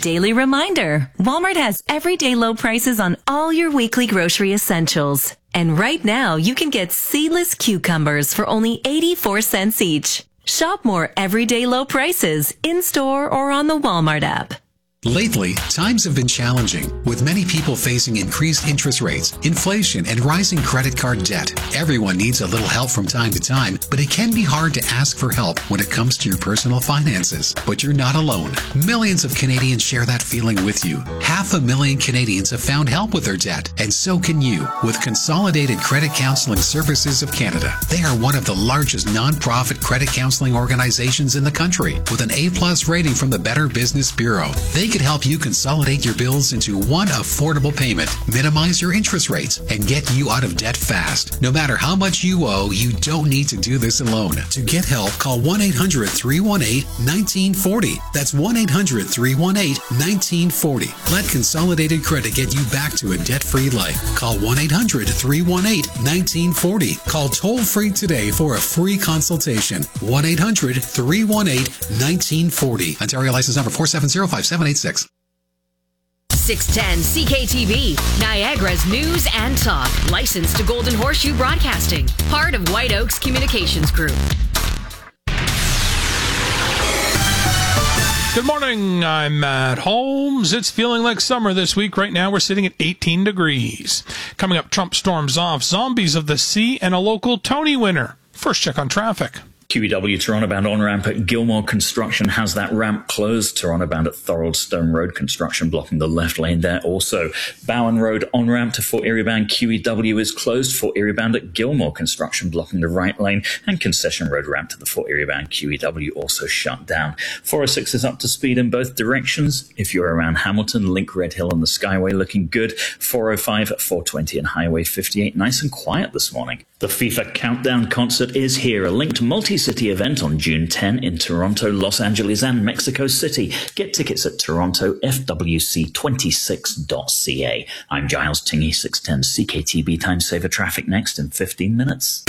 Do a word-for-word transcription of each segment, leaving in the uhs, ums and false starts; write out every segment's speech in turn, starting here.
daily reminder. Walmart has everyday low prices on all your weekly grocery essentials. And right now, you can get seedless cucumbers for only eighty-four cents each. Shop more everyday low prices in-store or on the Walmart app. Lately, times have been challenging, with many people facing increased interest rates, inflation, and rising credit card debt. Everyone needs a little help from time to time, but it can be hard to ask for help when it comes to your personal finances. But you're not alone. Millions of Canadians share that feeling with you. Half a million Canadians have found help with their debt, and so can you, with Consolidated Credit Counseling Services of Canada. They are one of the largest non-profit credit counseling organizations in the country, with an A-plus rating from the Better Business Bureau. They could help you consolidate your bills into one affordable payment, minimize your interest rates, and get you out of debt fast. No matter how much you owe, you don't need to do this alone. To get help, call one eight hundred, three one eight, one nine four zero. That's one eight hundred, three one eight, one nine four zero. Let Consolidated Credit get you back to a debt-free life. Call one eight hundred, three one eight, one nine four zero. Call toll-free today for a free consultation. one eight hundred, three one eight, one nine four zero. Ontario license number four seven zero, five seven eight six. six ten C K T V, Niagara's news and talk. Licensed to Golden Horseshoe Broadcasting. Part of White Oaks Communications Group. Good morning, I'm Matt Holmes. It's feeling like summer this week. Right now we're sitting at eighteen degrees. Coming up, Trump storms off Zombies of the Sea and a local Tony winner. First check on traffic. Q E W Toronto bound on-ramp at Gilmore Construction has that ramp closed. Toronto bound at Thorold Stone Road construction blocking the left lane there. Also, Bowen Road on-ramp to Fort Erie bound Q E W is closed. Fort Erie bound at Gilmore Construction blocking the right lane. And Concession Road ramp to the Fort Erie bound Q E W also shut down. four oh six is up to speed in both directions. If you're around Hamilton, Link Red Hill and the Skyway looking good. four oh five, four twenty and Highway fifty-eight nice and quiet this morning. The FIFA Countdown concert is here, a linked multi-city event on June tenth in Toronto, Los Angeles and Mexico City. Get tickets at toronto f w c twenty-six dot c a. I'm Giles Tingy, six ten C K T B Time Saver traffic next in fifteen minutes.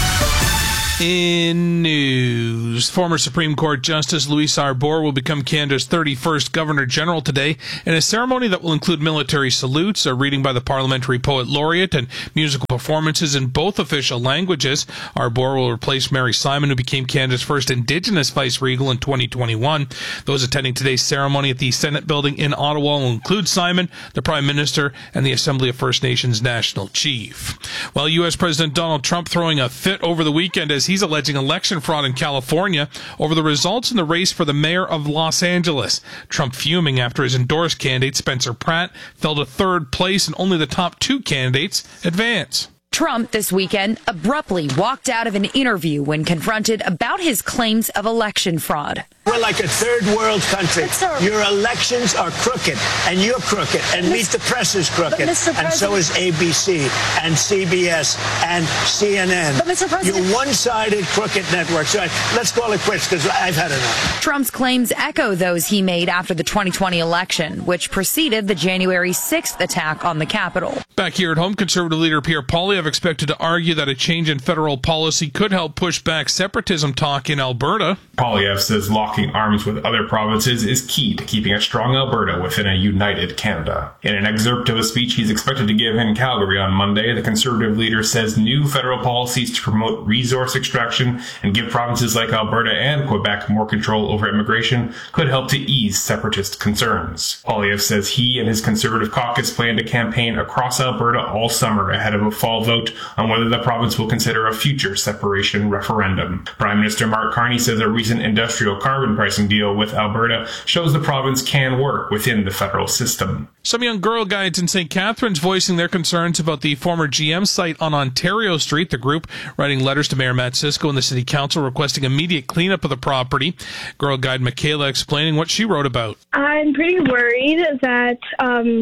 In news, former Supreme Court Justice Louise Arbour will become Canada's thirty-first Governor-General today in a ceremony that will include military salutes, a reading by the Parliamentary Poet Laureate, and musical performances in both official languages. Arbour will replace Mary Simon, who became Canada's first Indigenous Vice-Regal in twenty twenty-one. Those attending today's ceremony at the Senate building in Ottawa will include Simon, the Prime Minister, and the Assembly of First Nations National Chief. Well, U S President Donald Trump throwing a fit over the weekend as he's alleging election fraud in California over the results in the race for the mayor of Los Angeles. Trump fuming after his endorsed candidate, Spencer Pratt, fell to third place and only the top two candidates advance. Trump this weekend abruptly walked out of an interview when confronted about his claims of election fraud. We're like a third world country. Your elections are crooked, and you're crooked, and Meet the Press is crooked, and so is A B C, and C B S, and C N N. But Mister President, you're one-sided crooked network. So let's call it quits, because I've had enough. Trump's claims echo those he made after the twenty twenty election, which preceded the January sixth attack on the Capitol. Back here at home, Conservative leader Pierre Poilievre expected to argue that a change in federal policy could help push back separatism talk in Alberta. Poilievre says locking arms with other provinces is key to keeping a strong Alberta within a united Canada. In an excerpt of a speech he's expected to give in Calgary on Monday, the Conservative leader says new federal policies to promote resource extraction and give provinces like Alberta and Quebec more control over immigration could help to ease separatist concerns. Poilievre says he and his Conservative caucus plan to campaign across Alberta all summer ahead of a fall vote on whether the province will consider a future separation referendum. Prime Minister Mark Carney says a recent industrial carbon pricing deal with Alberta shows the province can work within the federal system. Some young girl guides in Saint Catharines voicing their concerns about the former G M site on Ontario Street. The group writing letters to Mayor Matt Cisco and the City Council requesting immediate cleanup of the property. Girl guide Michaela explaining what she wrote about. I'm pretty worried that um,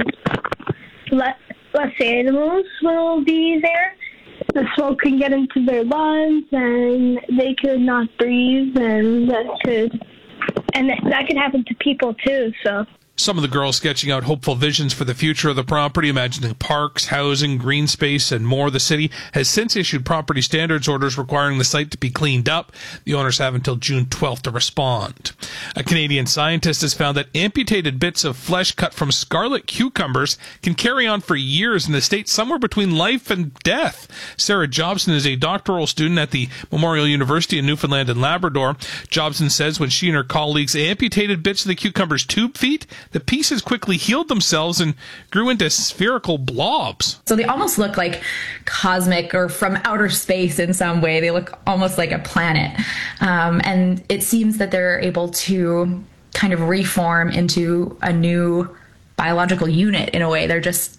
less, less animals will be there. The smoke can get into their lungs and they could not breathe, and that could and that could happen to people too. So Some of the girls sketching out hopeful visions for the future of the property, imagining parks, housing, green space, and more. The city has since issued property standards orders requiring the site to be cleaned up. The owners have until June twelfth to respond. A Canadian scientist has found that amputated bits of flesh cut from scarlet cucumbers can carry on for years in a state somewhere between life and death. Sarah Jobson is a doctoral student at the Memorial University in Newfoundland and Labrador. Jobson says when she and her colleagues amputated bits of the cucumber's tube feet, the pieces quickly healed themselves and grew into spherical blobs. So they almost look like cosmic or from outer space in some way. They look almost like a planet. Um, and it seems that they're able to kind of reform into a new biological unit in a way. They're just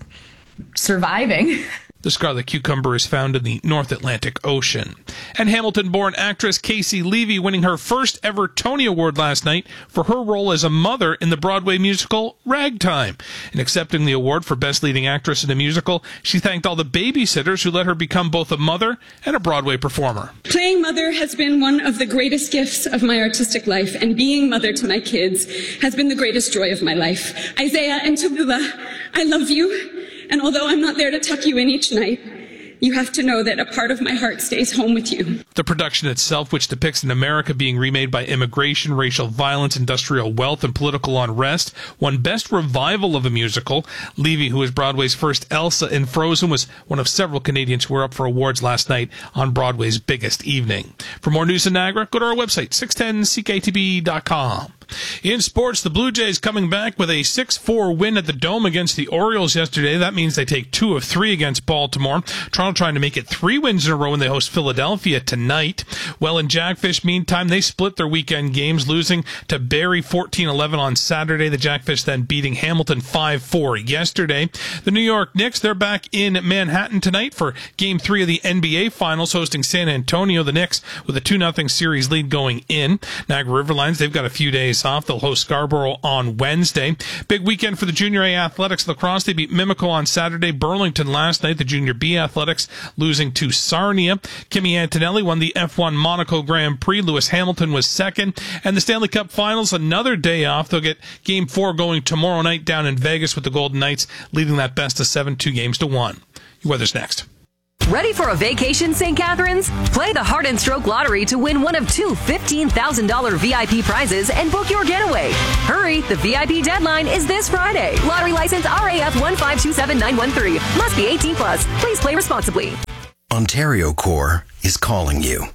surviving. The scarlet cucumber is found in the North Atlantic Ocean. And Hamilton-born actress Casey Levy winning her first ever Tony Award last night for her role as a mother in the Broadway musical Ragtime. In accepting the award for Best Leading Actress in a Musical, she thanked all the babysitters who let her become both a mother and a Broadway performer. Playing mother has been one of the greatest gifts of my artistic life, and being mother to my kids has been the greatest joy of my life. Isaiah and Tallulah, I love you. And although I'm not there to tuck you in each night, you have to know that a part of my heart stays home with you. The production itself, which depicts an America being remade by immigration, racial violence, industrial wealth, and political unrest, won Best Revival of a Musical. Levy, who is Broadway's first Elsa in Frozen, was one of several Canadians who were up for awards last night on Broadway's biggest evening. For more news in Niagara, go to our website, six ten C K T B dot com. In sports, the Blue Jays coming back with a six four win at the Dome against the Orioles yesterday. That means they take two of three against Baltimore. Toronto trying to make it three wins in a row when they host Philadelphia tonight. Well, in Jackfish, meantime, they split their weekend games, losing to Barrie fourteen eleven on Saturday. The Jackfish then beating Hamilton five four yesterday. The New York Knicks, they're back in Manhattan tonight for Game three of the N B A Finals, hosting San Antonio. The Knicks with a two nothing series lead going in. Niagara Riverlines, they've got a few days off. They'll host Scarborough on Wednesday. Big weekend for the Junior A Athletics lacrosse. They beat Mimico on Saturday. Burlington last night. The Junior B Athletics losing to Sarnia. Kimi Antonelli won the F one Monaco Grand Prix. Lewis Hamilton was second. And the Stanley Cup Finals, another day off. They'll get Game four going tomorrow night down in Vegas with the Golden Knights leading that best of seven, two games to one. Your weather's next. Ready for a vacation, Saint Catharines? Play the Heart and Stroke Lottery to win one of two fifteen thousand dollars V I P prizes and book your getaway. Hurry, the V I P deadline is this Friday. Lottery license R A F one five two seven nine one three. Must be eighteen plus. Please play responsibly. Ontario Corps is calling you.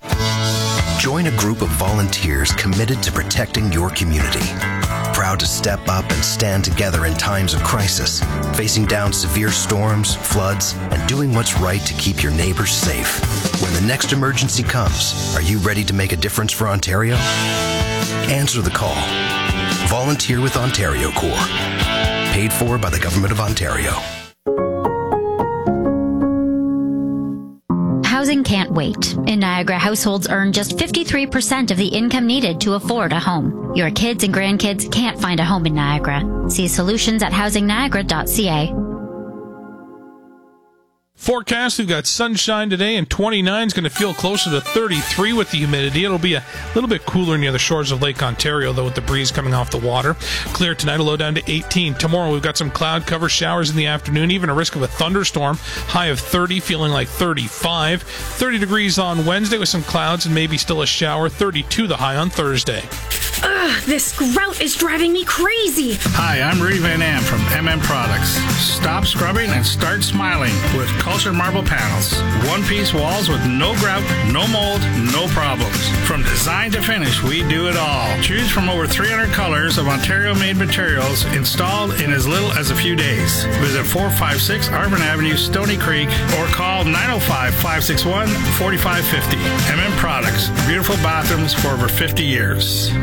Join a group of volunteers committed to protecting your community. Proud to step up and stand together in times of crisis, facing down severe storms, floods, and doing what's right to keep your neighbors safe. When the next emergency comes, are you ready to make a difference for Ontario? Answer the call. Volunteer with Ontario Corps. Paid for by the Government of Ontario. Housing can't wait. In Niagara, households earn just fifty-three percent of the income needed to afford a home. Your kids and grandkids can't find a home in Niagara. See solutions at housing niagara dot c a. Forecast, we've got sunshine today, and twenty-nine is going to feel closer to thirty-three with the humidity. It'll be a little bit cooler near the shores of Lake Ontario, though, with the breeze coming off the water. Clear tonight, a low down to eighteen. Tomorrow, we've got some cloud cover, showers in the afternoon, even a risk of a thunderstorm. High of thirty, feeling like thirty-five. thirty degrees on Wednesday with some clouds and maybe still a shower. thirty-two the high on Thursday. Ugh, this grout is driving me crazy. Hi, I'm Rudy Van Am from M M Products. Stop scrubbing and start smiling with Culture Marble Panels. One-piece walls with no grout, no mold, no problems. From design to finish, we do it all. Choose from over three hundred colors of Ontario-made materials installed in as little as a few days. Visit four five six Arvin Avenue, Stony Creek, or call nine oh five, five six one, four five five zero. M M Products. Beautiful bathrooms for over fifty years.